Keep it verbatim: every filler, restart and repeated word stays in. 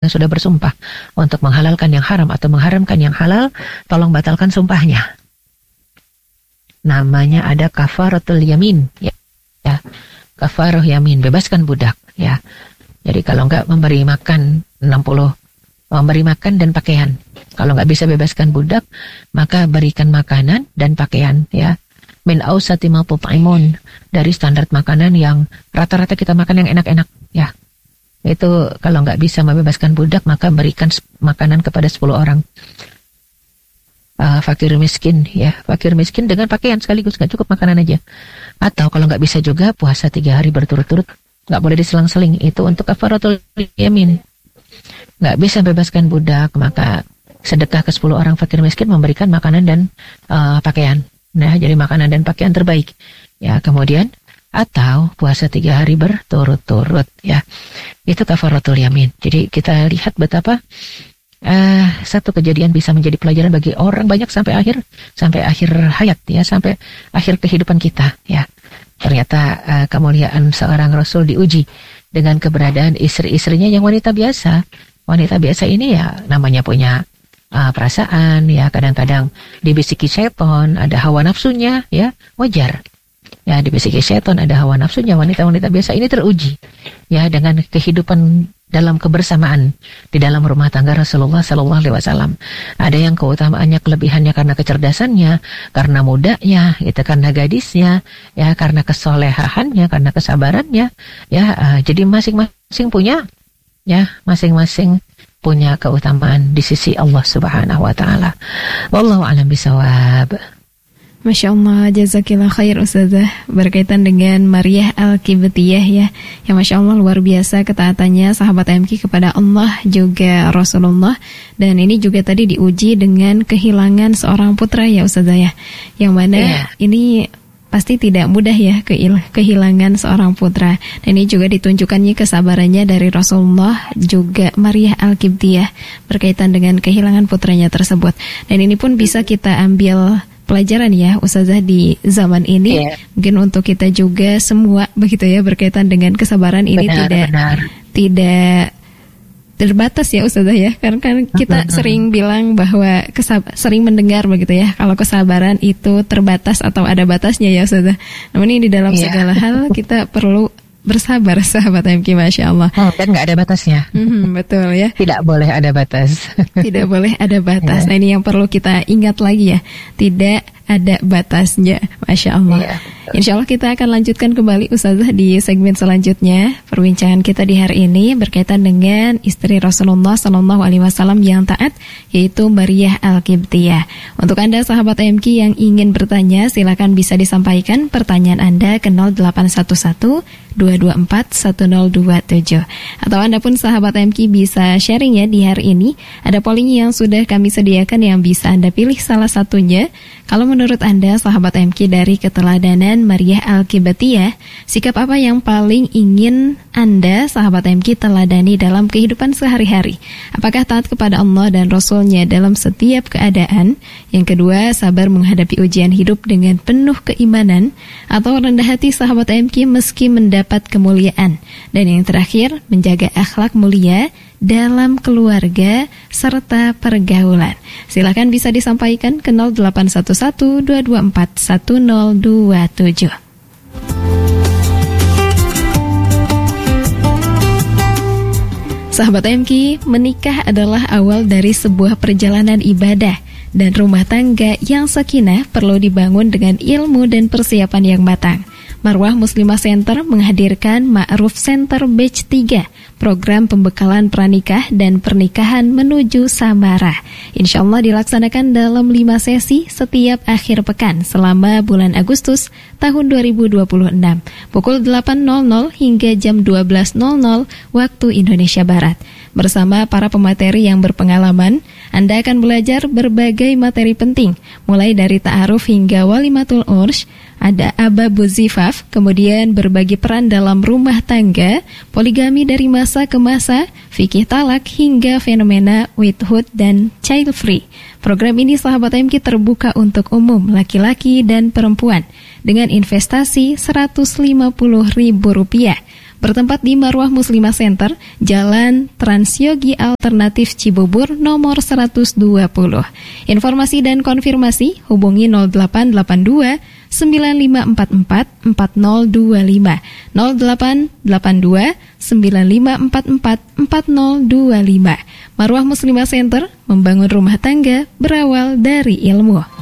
karena sudah bersumpah untuk menghalalkan yang haram atau mengharamkan yang halal, tolong batalkan sumpahnya. Namanya ada kafaratul yamin, ya, ya. Kafarah yamin, bebaskan budak, ya. Jadi kalau enggak memberi makan enam puluh, memberi makan dan pakaian. Kalau enggak bisa bebaskan budak, maka berikan makanan dan pakaian, ya. Min ausati ma tut'imun, dari standar makanan yang rata-rata kita makan yang enak-enak, ya. Itu kalau nggak bisa membebaskan budak, maka berikan makanan kepada sepuluh orang. Uh, fakir miskin, ya, fakir miskin dengan pakaian sekaligus, nggak cukup makanan aja. Atau kalau nggak bisa juga puasa tiga hari berturut-turut, nggak boleh diselang-seling. Itu untuk kafaratul yamin. Nggak bisa bebaskan budak, maka sedekah ke sepuluh orang fakir miskin, memberikan makanan dan uh, pakaian. Nah, jadi makanan dan pakaian terbaik. Ya, kemudian atau puasa tiga hari berturut-turut, ya. Itu kafaratul yamin. Jadi kita lihat betapa uh, satu kejadian bisa menjadi pelajaran bagi orang banyak sampai akhir sampai akhir hayat, ya, sampai akhir kehidupan kita, ya. Ternyata uh, kemuliaan seorang rasul diuji dengan keberadaan istri-istrinya yang wanita biasa. Wanita biasa ini ya namanya punya uh, perasaan, ya, kadang-kadang dibisiki setan, ada hawa nafsunya, ya, wajar. Ya, dibisiki setan, ada hawa nafsunya. Wanita-wanita biasa ini teruji, ya, dengan kehidupan dalam kebersamaan di dalam rumah tangga Rasulullah Sallallahu Alaihi Wasallam. Ada yang keutamaannya, kelebihannya karena kecerdasannya, karena mudanya, itu karena gadisnya, ya, karena kesolehahannya, karena kesabarannya, ya. Uh, jadi masing-masing punya, ya, masing-masing punya keutamaan di sisi Allah Subhanahu Wa Taala. Wallahu a'lam bishawab. Masya Allah, jazakillah khair Ustazah. Berkaitan dengan Maryah Al-Qibtiyah, ya, yang Masya Allah luar biasa ketaatannya sahabat M Q kepada Allah juga Rasulullah. Dan ini juga tadi diuji dengan kehilangan seorang putra, ya Ustazah, ya, yang mana yeah. ini pasti tidak mudah, ya, kehilangan seorang putra. Dan ini juga ditunjukkannya kesabarannya dari Rasulullah juga Maryah Al-Qibtiyah berkaitan dengan kehilangan putranya tersebut. Dan ini pun bisa kita ambil pelajaran, ya Ustazah, di zaman ini, yeah. mungkin untuk kita juga semua begitu, ya, berkaitan dengan kesabaran ini benar, tidak benar. tidak terbatas, ya Ustazah, ya, karena kan kita uh-huh. sering bilang bahwa kesab- sering mendengar begitu, ya, kalau kesabaran itu terbatas atau ada batasnya, ya Ustazah. Namun ini di dalam yeah. segala hal kita perlu bersabar, sahabat M Q, Masya Allah. Oh, dan nggak ada batasnya. Mm-hmm, betul, ya. Tidak boleh ada batas. Tidak boleh ada batas. Yeah. Nah, ini yang perlu kita ingat lagi, ya. Tidak ada batasnya, Masya Allah. Yeah. Insya Allah kita akan lanjutkan kembali Ustazah di segmen selanjutnya. Perbincangan kita di hari ini berkaitan dengan istri Rasulullah Sallallahu Alaihi Wasallam yang taat, yaitu Maryah Al-Qibtiyah. Untuk Anda sahabat M Q yang ingin bertanya, silakan bisa disampaikan pertanyaan Anda ke nol delapan satu satu dua dua empat satu nol dua tujuh. Atau Anda pun sahabat M Q bisa sharing, ya, di hari ini. Ada polling yang sudah kami sediakan yang bisa Anda pilih salah satunya. Kalau menurut Anda sahabat M Q dari keteladanan Maryah Al-Qibtiyah, sikap apa yang paling ingin Anda sahabat M Q teladani dalam kehidupan sehari-hari? Apakah taat kepada Allah dan Rasulnya dalam setiap keadaan? Yang kedua, sabar menghadapi ujian hidup dengan penuh keimanan? Atau rendah hati sahabat M Q meski mendapat kemuliaan? Dan yang terakhir, menjaga akhlak mulia dalam keluarga serta pergaulan. Silakan bisa disampaikan ke nol delapan satu satu dua dua empat satu nol dua tujuh. Sahabat M Q, menikah adalah awal dari sebuah perjalanan ibadah, dan rumah tangga yang sakinah perlu dibangun dengan ilmu dan persiapan yang matang. Marwah Muslimah Center menghadirkan Ma'ruf Center Batch tiga, program pembekalan pranikah dan pernikahan menuju samara. Insya Allah dilaksanakan dalam lima sesi setiap akhir pekan selama bulan Agustus tahun dua ribu dua puluh enam, pukul delapan hingga jam dua belas waktu Indonesia Barat. Bersama para pemateri yang berpengalaman, Anda akan belajar berbagai materi penting, mulai dari ta'aruf hingga walimatul ursh, ada ababu zifaf, kemudian berbagi peran dalam rumah tangga, poligami dari masa ke masa, fikih talak, hingga fenomena widhood dan child free. Program ini sahabat M Q terbuka untuk umum, laki-laki dan perempuan, dengan investasi seratus lima puluh ribu rupiah. bertempat di Marwah Muslimah Center, Jalan Transyogi Alternatif Cibubur nomor seratus dua puluh. Informasi dan konfirmasi hubungi nol delapan delapan dua sembilan lima empat empat empat nol dua lima, nol delapan delapan dua sembilan lima empat empat empat nol dua lima. Marwah Muslimah Center, membangun rumah tangga berawal dari ilmu.